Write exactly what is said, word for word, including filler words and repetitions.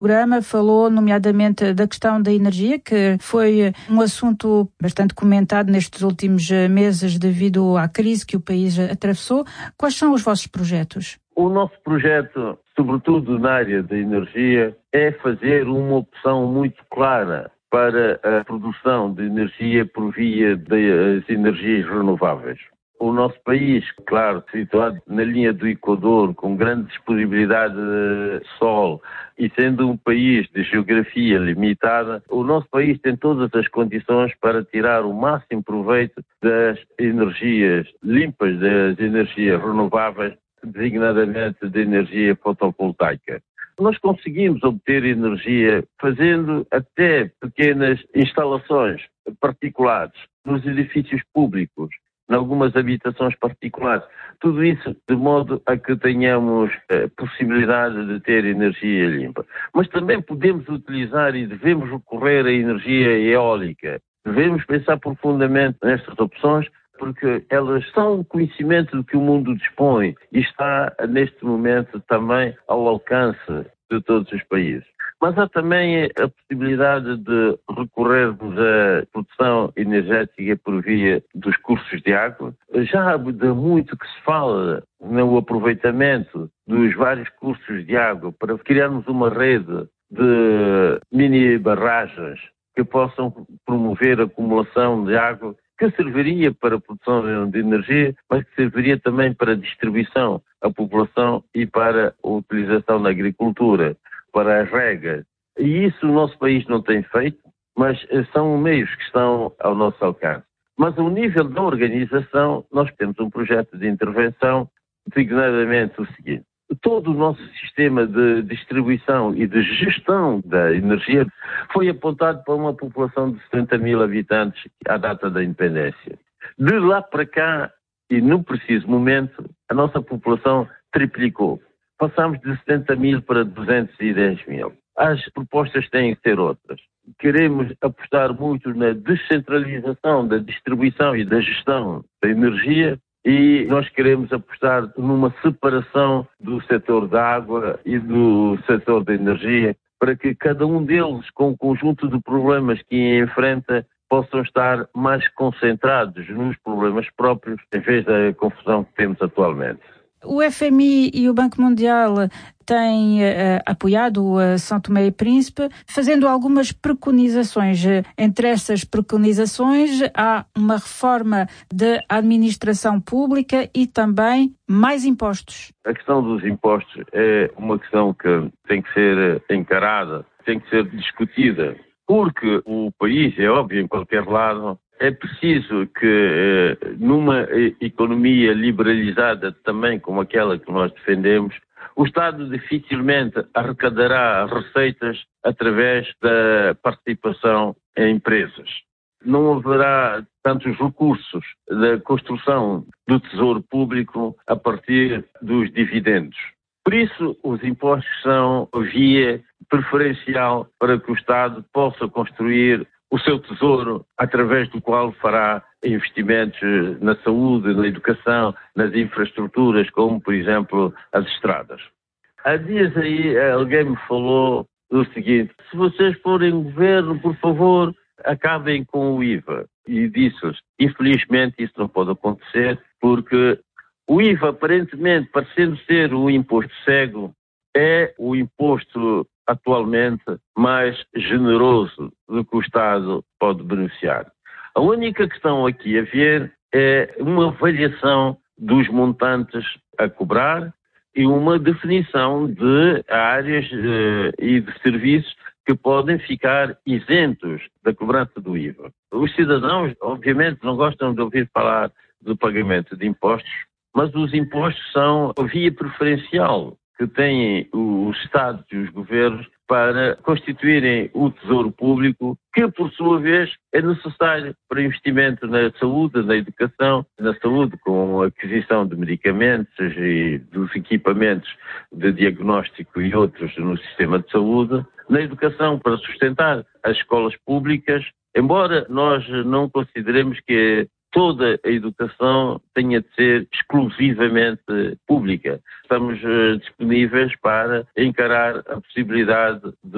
programa falou, nomeadamente, da questão da energia, que foi um assunto bastante comentado nestes últimos meses devido à crise que o país atravessou. Quais são os vossos projetos? O nosso projeto, sobretudo na área da energia, é fazer uma opção muito clara para a produção de energia por via das energias renováveis. O nosso país, claro, situado na linha do Equador, com grande disponibilidade de sol e sendo um país de geografia limitada, o nosso país tem todas as condições para tirar o máximo proveito das energias limpas, das energias renováveis, designadamente de energia fotovoltaica. Nós conseguimos obter energia fazendo até pequenas instalações particulares nos edifícios públicos, em algumas habitações particulares. Tudo isso de modo a que tenhamos a possibilidade de ter energia limpa. Mas também podemos utilizar e devemos recorrer à energia eólica. Devemos pensar profundamente nestas opções, porque elas são o conhecimento do que o mundo dispõe e está, neste momento, também ao alcance de todos os países. Mas há também a possibilidade de recorrermos à produção energética por via dos cursos de água. Já há de muito que se fala no aproveitamento dos vários cursos de água para criarmos uma rede de mini barragens que possam promover a acumulação de água, que serviria para a produção de energia, mas que serviria também para a distribuição à população e para a utilização na agricultura, para as regas. E isso o nosso país não tem feito, mas são meios que estão ao nosso alcance. Mas ao nível da organização, nós temos um projeto de intervenção, designadamente o seguinte: todo o nosso sistema de distribuição e de gestão da energia foi apontado para uma população de setenta mil habitantes à data da independência. De lá para cá, e no preciso momento, a nossa população triplicou. Passamos de setenta mil para duzentos e dez mil. As propostas têm que ser outras. Queremos apostar muito na descentralização da distribuição e da gestão da energia, e nós queremos apostar numa separação do setor da água e do setor da energia, para que cada um deles, com o conjunto de problemas que enfrenta, possam estar mais concentrados nos problemas próprios, em vez da confusão que temos atualmente. O F M I e o Banco Mundial têm uh, apoiado uh, São Tomé e Príncipe, fazendo algumas preconizações. Entre essas preconizações há uma reforma da administração pública e também mais impostos. A questão dos impostos é uma questão que tem que ser encarada, tem que ser discutida, porque o país, é óbvio, em qualquer lado, é preciso que, numa economia liberalizada também como aquela que nós defendemos, o Estado dificilmente arrecadará receitas através da participação em empresas. Não haverá tantos recursos da construção do tesouro público a partir dos dividendos. Por isso, os impostos são a via preferencial para que o Estado possa construir o seu tesouro, através do qual fará investimentos na saúde, na educação, nas infraestruturas, como, por exemplo, as estradas. Há dias aí alguém me falou do seguinte: se vocês forem governo, por favor, acabem com o I V A. E disse-lhes, infelizmente isso não pode acontecer, porque o I V A, aparentemente, parecendo ser o imposto cego, é o imposto atualmente mais generoso do que o Estado pode beneficiar. A única questão aqui a ver é uma avaliação dos montantes a cobrar e uma definição de áreas eh, e de serviços que podem ficar isentos da cobrança do I V A. Os cidadãos, obviamente, não gostam de ouvir falar do pagamento de impostos, mas os impostos são a via preferencial que têm os Estados e os governos para constituírem o tesouro público, que por sua vez é necessário para investimento na saúde, na educação, na saúde com a aquisição de medicamentos e dos equipamentos de diagnóstico e outros no sistema de saúde, na educação para sustentar as escolas públicas, embora nós não consideremos que toda a educação tenha de ser exclusivamente pública. Estamos uh, disponíveis para encarar a possibilidade de